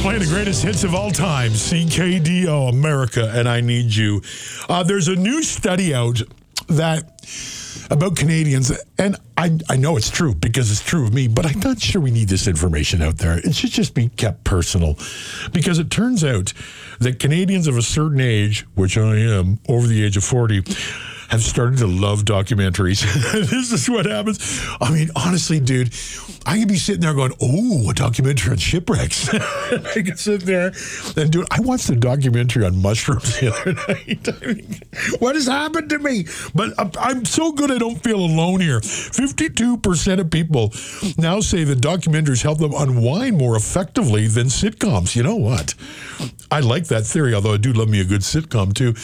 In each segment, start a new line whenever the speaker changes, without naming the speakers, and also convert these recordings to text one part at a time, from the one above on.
Playing the greatest hits of all time, CKDO, America, and I Need You. There's a new study out about Canadians, and I know it's true because it's true of me, but I'm not sure we need this information out there. It should just be kept personal, because it turns out that Canadians of a certain age, which I am, over the age of 40, have started to love documentaries. This is what happens. I mean, honestly, dude, I could be sitting there going, oh, a documentary on shipwrecks. I could sit there and do it. I watched a documentary on mushrooms the other night. I mean, what has happened to me? But I'm so good I don't feel alone here. 52% of people now say that documentaries help them unwind more effectively than sitcoms. You know what? I like that theory, although I do love me a good sitcom, too.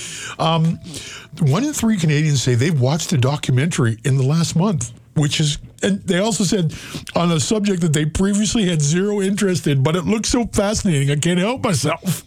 1 in 3 Canadians say they've watched a documentary in the last month, and they also said on a subject that they previously had zero interest in, but it looks so fascinating, I can't help myself.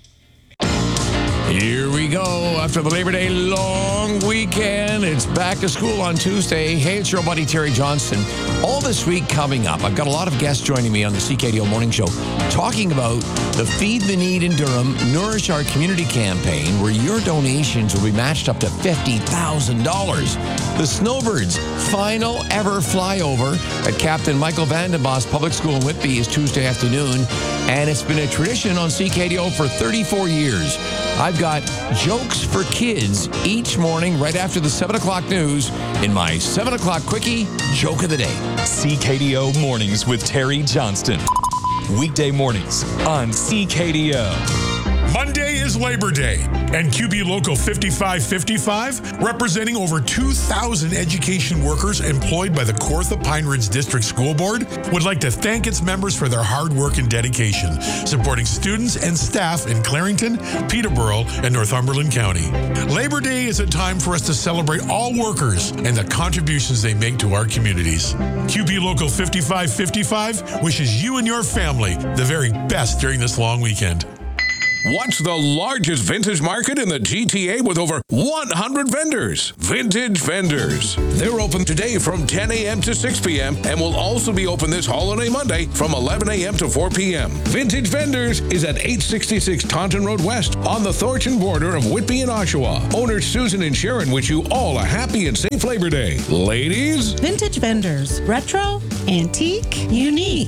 Here we go. After the Labor Day long weekend, it's back to school on Tuesday. Hey, it's your buddy Terry Johnston. All this week coming up, I've got a lot of guests joining me on the CKDO Morning Show talking about the Feed the Need in Durham Nourish Our Community campaign, where your donations will be matched up to $50,000. The Snowbirds' final ever flyover at Captain Michael Vandenbosch Public School in Whitby is Tuesday afternoon, and it's been a tradition on CKDO for 34 years. I've got jokes for kids each morning right after the 7 o'clock news in my 7 o'clock quickie joke of the day.
CKDO Mornings with Terry Johnston. Weekday mornings on CKDO.
Monday is Labor Day, and QB Local 5555, representing over 2,000 education workers employed by the Kawartha Pine Ridge District School Board, would like to thank its members for their hard work and dedication, supporting students and staff in Clarington, Peterborough, and Northumberland County. Labor Day is a time for us to celebrate all workers and the contributions they make to our communities. QB Local 5555 wishes you and your family the very best during this long weekend.
What's the largest vintage market in the GTA with over 100 vendors? Vintage Vendors. They're open today from 10 a.m. to 6 p.m. and will also be open this holiday Monday from 11 a.m. to 4 p.m. Vintage Vendors is at 866 Taunton Road West on the Thornton border of Whitby and Oshawa. Owners Susan and Sharon wish you all a happy and safe Labor Day. Ladies?
Vintage Vendors. Retro, antique, unique.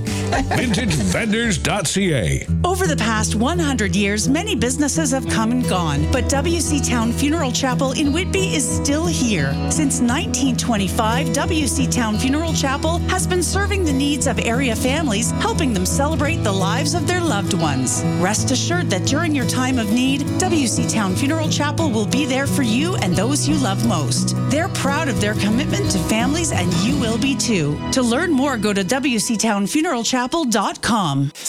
VintageVendors.ca.
Over the past 100 years, many businesses have come and gone, but WC Town Funeral Chapel in Whitby is still here. Since 1925, WC Town Funeral Chapel has been serving the needs of area families, helping them celebrate the lives of their loved ones. Rest assured that during your time of need, WC Town Funeral Chapel will be there for you and those you love most. They're proud of their commitment to families, and you will be too. To learn more, go to WCTownFuneralChapel.com.